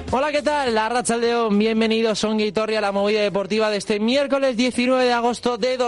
Hola, ¿qué tal? Arratsaldeon, bienvenidos Ongi Etorri a la movida deportiva de este miércoles 19 de agosto de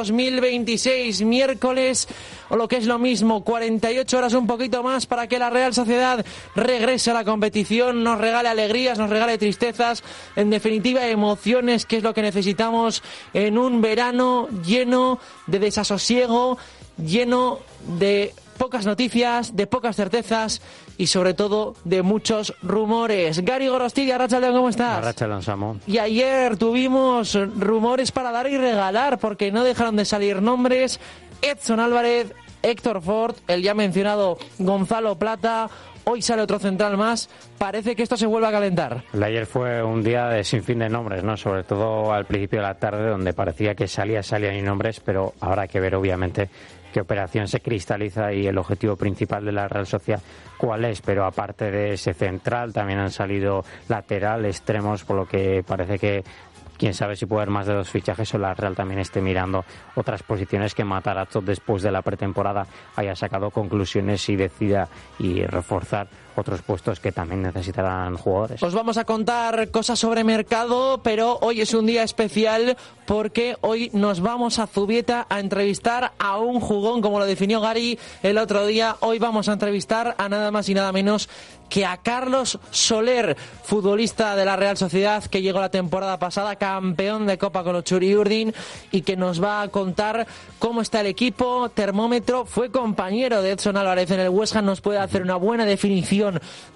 2026. Miércoles, o lo que es lo mismo, 48 horas un poquito más para que la Real Sociedad regrese a la competición, nos regale alegrías, nos regale tristezas, en definitiva emociones, que es lo que necesitamos en un verano lleno de desasosiego, lleno de pocas noticias, de pocas certezas y sobre todo de muchos rumores. Gary Gorostidi, arratsaldeon, ¿cómo estás? Arratsaldeon, Samu. Y ayer tuvimos rumores para dar y regalar porque no dejaron de salir nombres. Edson Álvarez, Héctor Ford, el ya mencionado Gonzalo Plata. Hoy sale otro central más. Parece que esto se vuelve a calentar. El ayer fue un día de sinfín de nombres, ¿no? Sobre todo al principio de la tarde, donde parecía que salían y nombres, pero habrá que ver, obviamente, qué operación se cristaliza y el objetivo principal de la Real Sociedad cuál es. Pero aparte de ese central, también han salido lateral, extremos, por lo que parece que quién sabe si puede haber más de 2 fichajes o la Real también esté mirando otras posiciones, que Matarazzo después de la pretemporada haya sacado conclusiones y decida y reforzar otros puestos que también necesitarán jugadores. Os vamos a contar cosas sobre mercado, pero hoy es un día especial porque hoy nos vamos a Zubieta a entrevistar a un jugón, como lo definió Gary el otro día. Hoy vamos a entrevistar a nada más y nada menos que a Carlos Soler, futbolista de la Real Sociedad que llegó la temporada pasada, campeón de Copa con los Txuri-Urdin, y que nos va a contar cómo está el equipo, termómetro. Fue compañero de Edson Álvarez en el West Ham, nos puede hacer una buena definición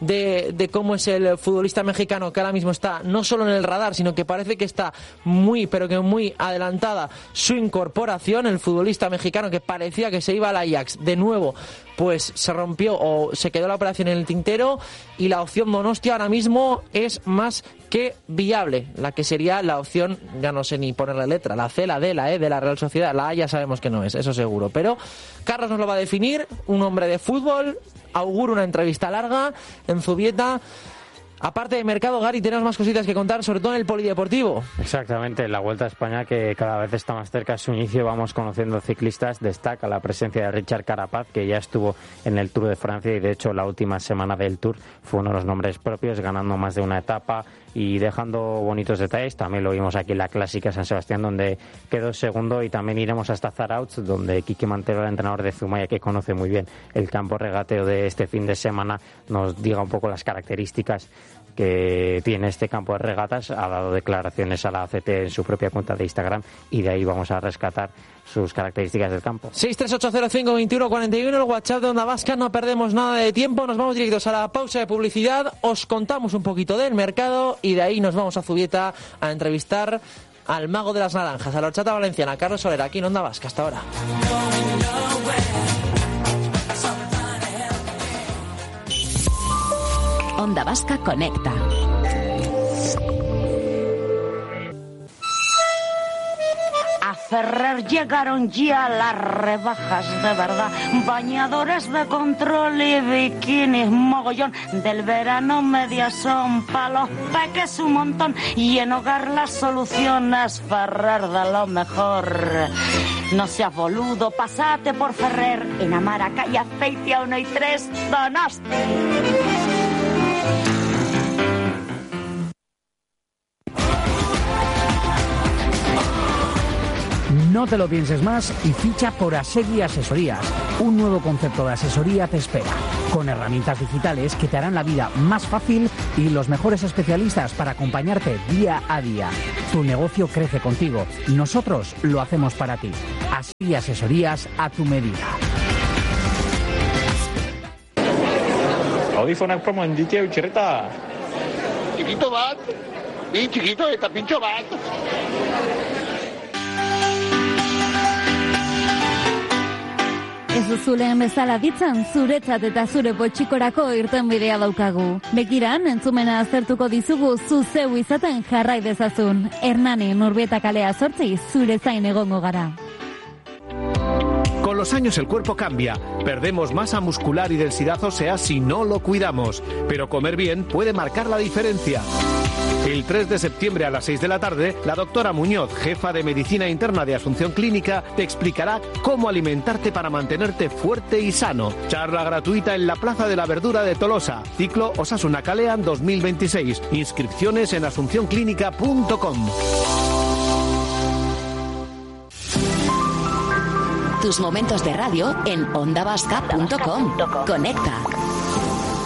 de cómo es el futbolista mexicano, que ahora mismo está no solo en el radar, sino que parece que está muy, pero que muy adelantada su incorporación. El futbolista mexicano que parecía que se iba al Ajax de nuevo, pues se rompió o se quedó la operación en el tintero, y la opción Donostia ahora mismo es más que viable. La que sería la opción, ya no sé ni ponerle letra, la C, la D, la E de la Real Sociedad. La A ya sabemos que no es, eso seguro. Pero Carlos nos lo va a definir, un hombre de fútbol. Auguro una entrevista larga en Zubieta. Aparte de mercado, Gary, tenemos más cositas que contar, sobre todo en el polideportivo. Exactamente, la Vuelta a España, que cada vez está más cerca de su inicio. Vamos conociendo ciclistas. Destaca la presencia de Richard Carapaz, que ya estuvo en el Tour de Francia y de hecho la última semana del Tour fue uno de los nombres propios, ganando más de una etapa y dejando bonitos detalles. También lo vimos aquí en la Clásica San Sebastián, donde quedó segundo, y también iremos hasta Zarautz, donde Quique Mantero, el entrenador de Zumaya, que conoce muy bien el campo regateo de este fin de semana, nos diga un poco las características que tiene este campo de regatas. Ha dado declaraciones a la ACT en su propia cuenta de Instagram y de ahí vamos a rescatar sus características del campo. 638052141, el WhatsApp de Onda Vasca. No perdemos nada de tiempo, nos vamos directos a la pausa de publicidad, os contamos un poquito del mercado y de ahí nos vamos a Zubieta a entrevistar al mago de las naranjas, a la horchata valenciana, Carlos Soler, aquí en Onda Vasca. Hasta ahora. Onda Vasca conecta. A Ferrer llegaron ya las rebajas de verdad. Bañadores de control y bikinis mogollón. Del verano medias son pa' los peques un montón. Y en hogar las soluciones Ferrer de lo mejor. No seas boludo, pasate por Ferrer. En Amara, calle Azpeitia 1 y 3, Donosti. No te lo pienses más y ficha por Asegui Asesorías. Un nuevo concepto de asesoría te espera, con herramientas digitales que te harán la vida más fácil y los mejores especialistas para acompañarte día a día. Tu negocio crece contigo. Nosotros lo hacemos para ti. Asegui Asesorías a tu medida. Audífonak promo inditia utxerreta. Chiquito bat, bien chiquito eta pintxo bat. Ez duzuleen bezala ditzen, zuretzat eta zure potxikorako irtenbidea daukagu. Begiran, entzumena aztertuko dizugu zu zeu izaten jarrai dezazun. Hernani Urbieta kalea 8, zure zain egongo gara. Con los años el cuerpo cambia, perdemos masa muscular y densidad ósea si no lo cuidamos, pero comer bien puede marcar la diferencia. El 3 de septiembre a las 6 de la tarde, la doctora Muñoz, jefa de Medicina Interna de Asunción Clínica, te explicará cómo alimentarte para mantenerte fuerte y sano. Charla gratuita en la Plaza de la Verdura de Tolosa. Ciclo Osasuna Kalean 2026. Inscripciones en asuncionclínica.com. Tus momentos de radio en ondavasca.com. Conecta.